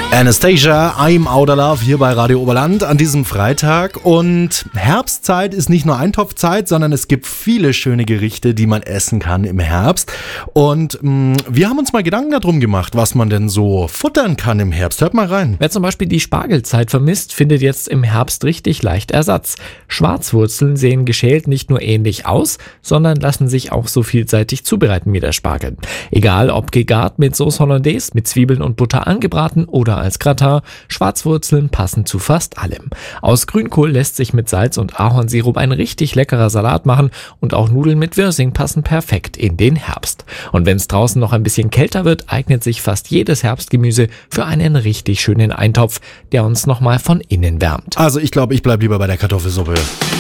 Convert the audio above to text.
Anastasia, I'm Outer Love hier bei Radio Oberland an diesem Freitag. Und Herbstzeit ist nicht nur Eintopfzeit, sondern es gibt viele schöne Gerichte, die man essen kann im Herbst. Und wir haben uns mal Gedanken darum gemacht, was man denn so futtern kann im Herbst. Hört mal rein. Wer zum Beispiel die Spargelzeit vermisst, findet jetzt im Herbst richtig leicht Ersatz. Schwarzwurzeln sehen geschält nicht nur ähnlich aus, sondern lassen sich auch so vielseitig zubereiten wie der Spargel. Egal ob gegart mit Sauce Hollandaise, mit Zwiebeln und Butter angebraten oder als Gratin, Schwarzwurzeln passen zu fast allem. Aus Grünkohl lässt sich mit Salz und Ahornsirup ein richtig leckerer Salat machen und auch Nudeln mit Wirsing passen perfekt in den Herbst. Und wenn es draußen noch ein bisschen kälter wird, eignet sich fast jedes Herbstgemüse für einen richtig schönen Eintopf, der uns nochmal von innen wärmt. Also ich glaube, ich bleibe lieber bei der Kartoffelsuppe.